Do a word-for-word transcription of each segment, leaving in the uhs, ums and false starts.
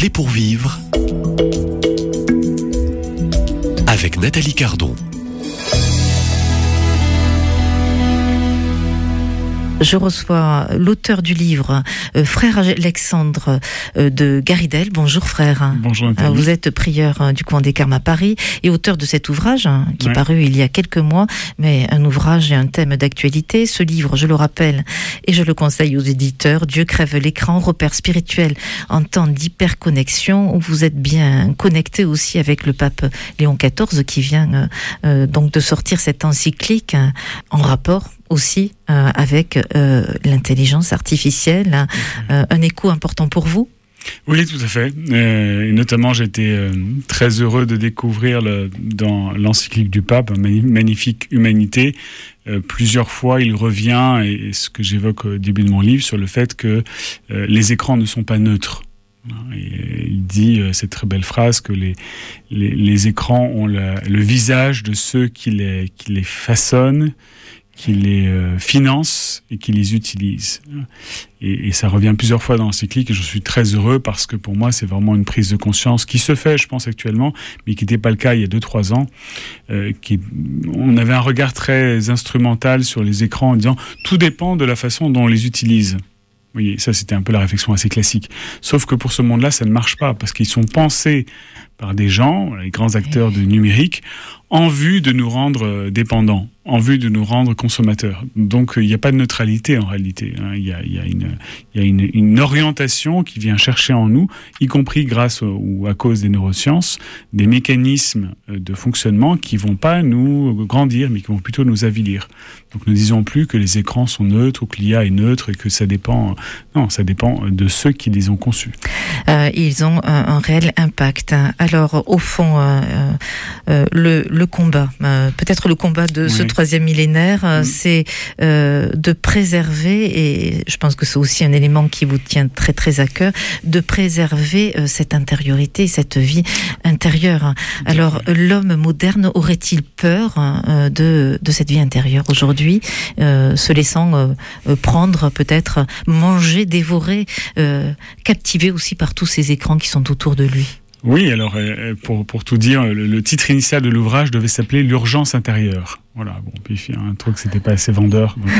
clés pour vivre avec Nathalie Cardon. Je reçois l'auteur du livre, euh, frère Alexandre euh, de Garidel. Bonjour frère. Bonjour Nathalie. Euh, vous êtes prieur euh, du couvent des Carmes à Paris et auteur de cet ouvrage hein, qui ouais. est paru il y a quelques mois, mais un ouvrage et un thème d'actualité. Ce livre, je le rappelle et je le conseille aux éditeurs, Dieu crève l'écran, repère spirituel en temps d'hyperconnexion, où vous êtes bien connecté aussi avec le pape Léon quatorze qui vient euh, euh, donc de sortir cette encyclique hein, en rapport aussi euh, avec euh, l'intelligence artificielle, euh, un écho important pour vous? Oui, tout à fait. Euh, et notamment, j'ai été euh, très heureux de découvrir le, dans l'encyclique du pape, Magnifique Humanité. Euh, plusieurs fois, il revient, et, et ce que j'évoque au début de mon livre, sur le fait que euh, les écrans ne sont pas neutres. Et il dit euh, cette très belle phrase que les, les, les écrans ont la, le visage de ceux qui les, qui les façonnent, qui les euh, financent et qui les utilisent. Et, et ça revient plusieurs fois dans l'encyclique et je suis très heureux parce que pour moi c'est vraiment une prise de conscience qui se fait, je pense, actuellement, mais qui n'était pas le cas il y a deux trois ans. Euh, qui, on avait un regard très instrumental sur les écrans en disant tout dépend de la façon dont on les utilise. Vous voyez, ça c'était un peu la réflexion assez classique. Sauf que pour ce monde-là, ça ne marche pas parce qu'ils sont pensés par des gens, les grands acteurs de numérique, en vue de nous rendre dépendants, en vue de nous rendre consommateurs. Donc il n'y a pas de neutralité en réalité. Hein. Il y a, il y a, une, il y a une, une orientation qui vient chercher en nous, y compris grâce au, ou à cause des neurosciences, des mécanismes de fonctionnement qui ne vont pas nous grandir, mais qui vont plutôt nous avilir. Donc ne disons plus que les écrans sont neutres ou que l'I A est neutre et que ça dépend... Non, ça dépend de ceux qui les ont conçus. Euh, ils ont un, un réel impact. Alors au fond, euh, euh, le, le combat, euh, peut-être le combat de oui. ce troisième millénaire, euh, mmh. c'est euh, de préserver, et je pense que c'est aussi un élément qui vous tient très très à cœur, de préserver euh, cette intériorité, cette vie intérieure. Alors l'homme moderne aurait-il peur euh, de, de cette vie intérieure aujourd'hui, euh, se laissant euh, prendre, peut-être manger, dévorer, euh, captivé aussi par tous ces écrans qui sont autour de lui? Oui, alors pour, pour tout dire, le, le titre initial de l'ouvrage devait s'appeler L'urgence intérieure. Voilà, bon, puis il y a un truc, c'était pas assez vendeur, donc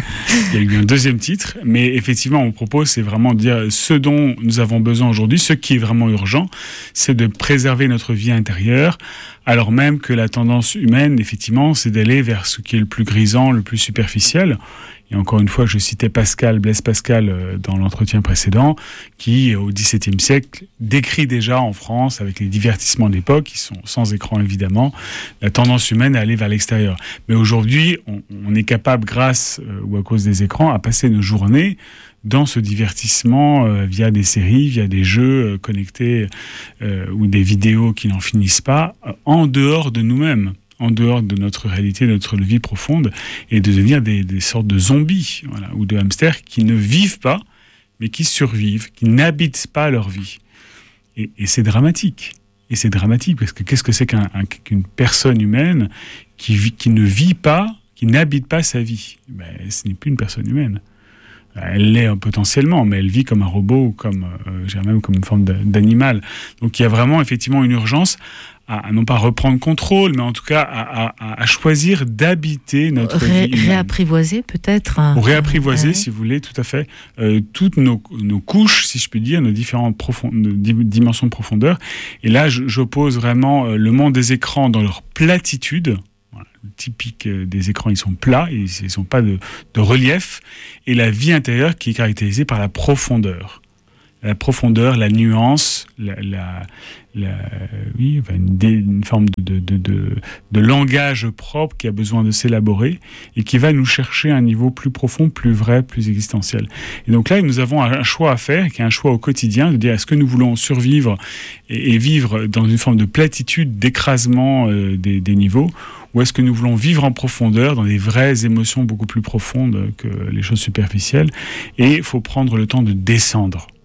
il y a eu un deuxième titre, mais effectivement, mon propos, c'est vraiment de dire ce dont nous avons besoin aujourd'hui, ce qui est vraiment urgent, c'est de préserver notre vie intérieure, alors même que la tendance humaine, effectivement, c'est d'aller vers ce qui est le plus grisant, le plus superficiel. Et encore une fois, je citais Pascal, Blaise Pascal, dans l'entretien précédent, qui, au dix-septième siècle, décrit déjà en France, avec les divertissements d'époque, qui sont sans écran évidemment, la tendance humaine à aller vers l'extérieur. Mais aujourd'hui, on, on est capable, grâce euh, ou à cause des écrans, à passer nos journées dans ce divertissement euh, via des séries, via des jeux euh, connectés euh, ou des vidéos qui n'en finissent pas, euh, en dehors de nous-mêmes, en dehors de notre réalité, de notre vie profonde, et de devenir des, des sortes de zombies, voilà, ou de hamsters qui ne vivent pas, mais qui survivent, qui n'habitent pas leur vie. Et, et c'est dramatique. Et c'est dramatique, parce que qu'est-ce que c'est qu'un, un, qu'une personne humaine qui, vit, qui ne vit pas, qui n'habite pas sa vie? Ben, ce n'est plus une personne humaine. Elle l'est potentiellement, mais elle vit comme un robot, ou comme, euh, même comme une forme d'animal. Donc il y a vraiment effectivement une urgence à, à non pas reprendre contrôle, mais en tout cas à, à, à choisir d'habiter notre Ré, vie humaine. Réapprivoiser peut-être. Ou réapprivoiser, ouais. si vous voulez, tout à fait, euh, toutes nos, nos couches, si je puis dire, nos différentes profond, nos dimensions de profondeur. Et là, j'oppose vraiment euh, le monde des écrans dans leur platitude. Typique des écrans, ils sont plats, ils ne sont pas de, de relief, et la vie intérieure qui est caractérisée par la profondeur. La profondeur, la nuance, la, la, la, oui, enfin une, une forme de, de, de, de langage propre qui a besoin de s'élaborer et qui va nous chercher à un niveau plus profond, plus vrai, plus existentiel. Et donc là, nous avons un choix à faire, qui est un choix au quotidien, de dire est-ce que nous voulons survivre et, et vivre dans une forme de platitude, d'écrasement euh, des, des niveaux, ou est-ce que nous voulons vivre en profondeur, dans des vraies émotions beaucoup plus profondes que les choses superficielles, et il faut prendre le temps de descendre.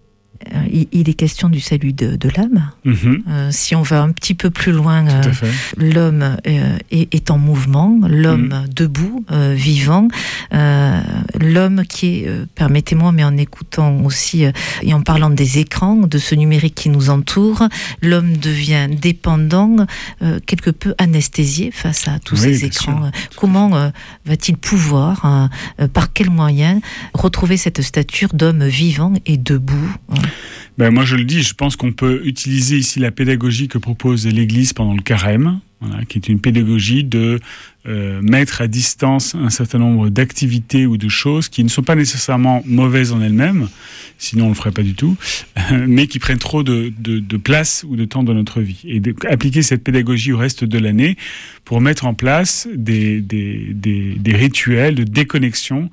il, il est question du salut de, de l'âme. Mm-hmm. Euh, si on va un petit peu plus loin, Tout euh, à fait. l'homme euh, est, est en mouvement, l'homme mm. debout, euh, vivant, euh, l'homme qui est, euh, permettez-moi, mais en écoutant aussi euh, et en parlant des écrans, de ce numérique qui nous entoure, l'homme devient dépendant, euh, quelque peu anesthésié face à tous oui, ces écrans. sûr. Comment euh, va-t-il pouvoir, euh, par quels moyens, retrouver cette stature d'homme vivant et debout? euh. Ben, moi, je le dis, je pense qu'on peut utiliser ici la pédagogie que propose l'Église pendant le carême, voilà, qui est une pédagogie de euh, mettre à distance un certain nombre d'activités ou de choses qui ne sont pas nécessairement mauvaises en elles-mêmes, sinon on ne le ferait pas du tout, mais qui prennent trop de, de, de place ou de temps dans notre vie. Et d'appliquer cette pédagogie au reste de l'année pour mettre en place des, des, des, des rituels de déconnexion,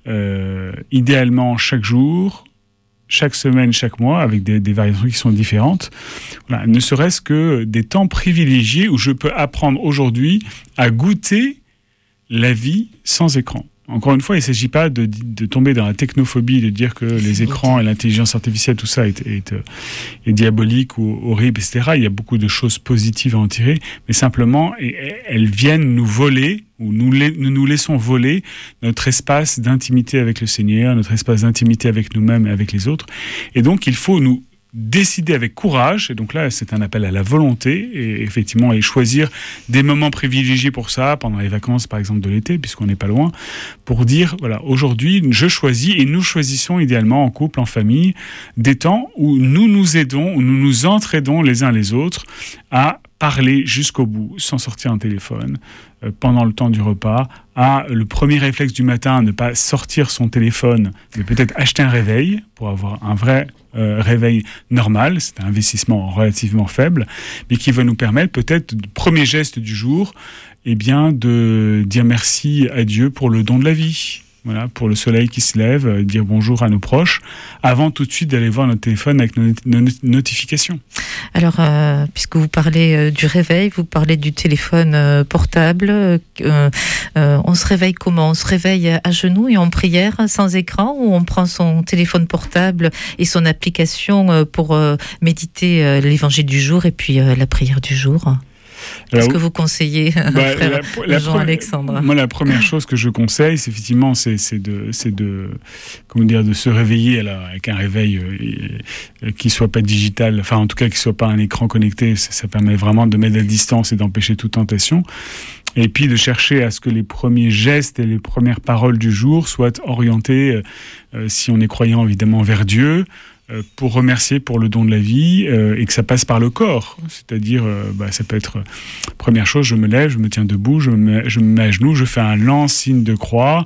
euh, idéalement chaque jour, chaque semaine, chaque mois, avec des, des variations qui sont différentes. Voilà, ne serait-ce que des temps privilégiés où je peux apprendre aujourd'hui à goûter la vie sans écran. Encore une fois, il ne s'agit pas de, de tomber dans la technophobie, de dire que les écrans et l'intelligence artificielle, tout ça est, est, est diabolique ou horrible, et cetera. Il y a beaucoup de choses positives à en tirer, mais simplement, elles viennent nous voler, ou nous, nous nous laissons voler notre espace d'intimité avec le Seigneur, notre espace d'intimité avec nous-mêmes et avec les autres. Et donc, il faut nous décider avec courage, et donc là c'est un appel à la volonté, et effectivement et choisir des moments privilégiés pour ça, pendant les vacances par exemple de l'été, puisqu'on n'est pas loin, pour dire voilà, aujourd'hui je choisis, et nous choisissons idéalement en couple, en famille, des temps où nous nous aidons, où nous nous entraidons les uns les autres à parler jusqu'au bout, sans sortir un téléphone, euh, pendant le temps du repas, à le premier réflexe du matin, ne pas sortir son téléphone, mais peut-être acheter un réveil, pour avoir un vrai euh, réveil normal, c'est un investissement relativement faible, mais qui va nous permettre peut-être, le premier geste du jour, eh bien, de dire merci à Dieu pour le don de la vie. Voilà, pour le soleil qui se lève, euh, dire bonjour à nos proches, avant tout de suite d'aller voir notre téléphone avec nos, nos notifications. Alors, euh, puisque vous parlez euh, du réveil, vous parlez du téléphone euh, portable, euh, euh, on se réveille comment? On se réveille à genoux et en prière, sans écran, ou on prend son téléphone portable et son application euh, pour euh, méditer euh, l'évangile du jour et puis euh, la prière du jour? Qu'est-ce Alors, que vous conseillez, bah, frère la, la Jean-Alexandre? Moi, la première chose que je conseille, c'est effectivement, c'est, c'est de, c'est de, comment dire, de se réveiller alors, avec un réveil euh, qui soit pas digital, enfin, en tout cas, qui soit pas un écran connecté. Ça, ça permet vraiment de mettre la distance et d'empêcher toute tentation. Et puis de chercher à ce que les premiers gestes et les premières paroles du jour soient orientés, euh, si on est croyant évidemment, vers Dieu, euh, pour remercier pour le don de la vie, euh, et que ça passe par le corps. C'est-à-dire, euh, bah, ça peut être, euh, première chose, je me lève, je me tiens debout, je me mets, je me mets à genoux, je fais un lent signe de croix,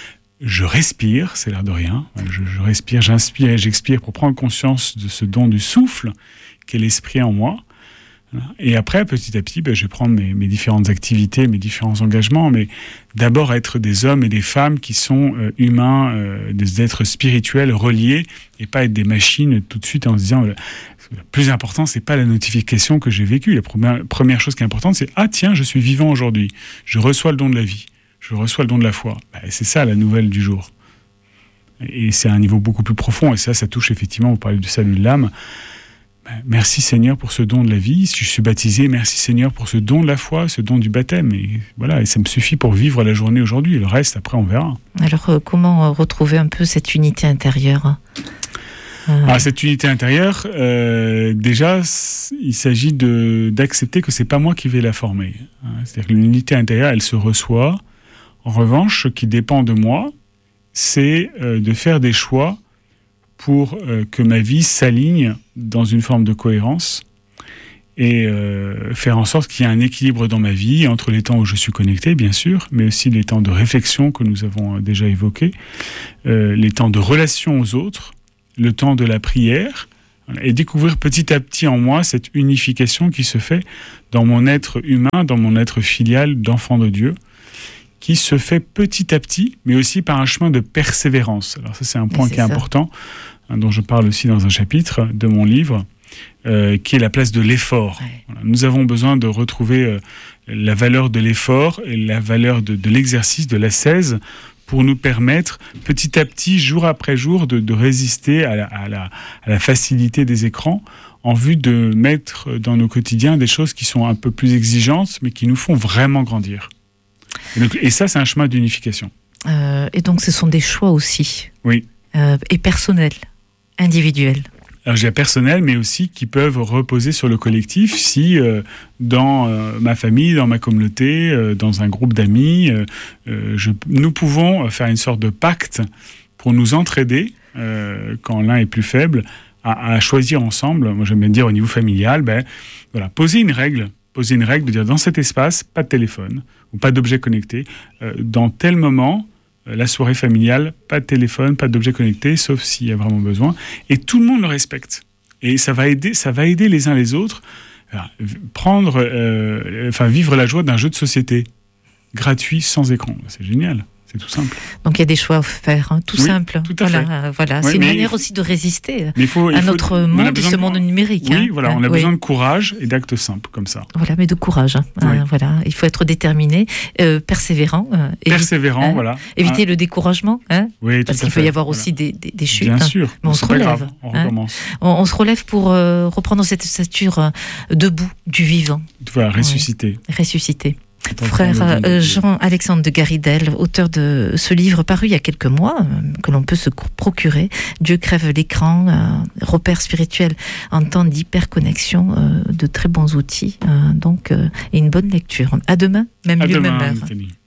je respire, c'est l'air de rien, je, je respire, j'inspire et j'expire pour prendre conscience de ce don du souffle qu'est l'esprit en moi. Et après, petit à petit, ben, je vais prendre mes, mes différentes activités, mes différents engagements, mais d'abord être des hommes et des femmes qui sont euh, humains, euh, des êtres spirituels reliés, et pas être des machines tout de suite en se disant, euh, le plus important, c'est pas la notification que j'ai vécue. La première, première chose qui est importante, c'est « Ah tiens, je suis vivant aujourd'hui, je reçois le don de la vie, je reçois le don de la foi. Ben, ». C'est ça la nouvelle du jour. Et c'est à un niveau beaucoup plus profond, et ça, ça touche effectivement, vous parlez du salut de l'âme. Merci Seigneur pour ce don de la vie. Si je suis baptisé, merci Seigneur pour ce don de la foi, ce don du baptême. Et voilà, et ça me suffit pour vivre la journée aujourd'hui. Le reste, après, on verra. Alors, euh, comment euh, retrouver un peu cette unité intérieure? euh... Alors, cette unité intérieure, euh, déjà, il s'agit de, d'accepter que c'est pas moi qui vais la former. C'est-à-dire que l'unité intérieure, elle se reçoit. En revanche, ce qui dépend de moi, c'est euh, de faire des choix pour euh, que ma vie s'aligne dans une forme de cohérence et euh, faire en sorte qu'il y ait un équilibre dans ma vie entre les temps où je suis connecté, bien sûr, mais aussi les temps de réflexion que nous avons déjà évoqués, euh, les temps de relation aux autres, le temps de la prière, et découvrir petit à petit en moi cette unification qui se fait dans mon être humain, dans mon être filial d'enfant de Dieu, qui se fait petit à petit, mais aussi par un chemin de persévérance. Alors ça, c'est un point qui est ça. important, hein, dont je parle aussi dans un chapitre de mon livre, euh, qui est la place de l'effort. Ouais. Voilà. Nous avons besoin de retrouver euh, la valeur de l'effort et la valeur de, de l'exercice, de l'ascèse, pour nous permettre petit à petit, jour après jour, de, de résister à la, à, la, à la facilité des écrans, en vue de mettre dans nos quotidiens des choses qui sont un peu plus exigeantes, mais qui nous font vraiment grandir. Et, donc, et ça, c'est un chemin d'unification. Euh, et donc, ce sont des choix aussi. Oui. Euh, et personnels, individuels. Alors, je dis personnel, mais aussi qui peuvent reposer sur le collectif si euh, dans euh, ma famille, dans ma communauté, euh, dans un groupe d'amis, euh, euh, je, nous pouvons faire une sorte de pacte pour nous entraider euh, quand l'un est plus faible, à, à choisir ensemble. Moi, j'aime bien dire au niveau familial, ben, voilà, poser une règle, poser une règle de dire dans cet espace, pas de téléphone ou pas d'objet connecté. Euh, dans tel moment, la soirée familiale, pas de téléphone, pas d'objet connecté, sauf s'il y a vraiment besoin. Et tout le monde le respecte. Et ça va aider, ça va aider les uns les autres à prendre, euh, enfin, vivre la joie d'un jeu de société gratuit, sans écran. C'est génial. C'est tout simple. Donc il y a des choix à faire, hein, tout oui, simple. Tout à voilà, fait. voilà. Ouais, C'est une manière faut, aussi de résister il faut, il à faut, notre monde, ce de, monde numérique. Oui, hein, voilà, hein, on a oui. besoin de courage et d'actes simples comme ça. Voilà, mais de courage. Hein, oui. hein, voilà, il faut être déterminé, euh, persévérant. Euh, persévérant, hein, voilà. Éviter hein. le découragement, hein, oui, tout parce à qu'il fait. peut y avoir voilà. aussi des, des, des chutes. Bien hein, sûr, mais on se relève. Grave, on hein. recommence. On, on se relève pour euh, reprendre cette stature euh, debout du vivant. Voilà, ressusciter. Oui. Ressusciter. Frère euh, Jean-Alexandre de Garidel, auteur de ce livre paru il y a quelques mois, euh, que l'on peut se procurer, Dieu crève l'écran, euh, repère spirituel en temps d'hyperconnexion, euh, de très bons outils, euh, donc euh, et une bonne lecture. À demain, même à lieu, demain, même heure. Nathalie.